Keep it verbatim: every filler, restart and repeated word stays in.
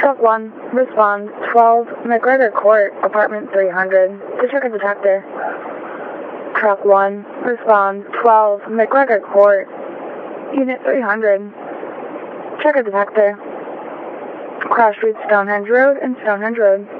Truck one, respond, twelve, McGregor Court, apartment three hundred, to check a detector. Truck one, respond, twelve, McGregor Court, unit three hundred, check a detector. Cross Street, Stonehenge Road and Stonehenge Road.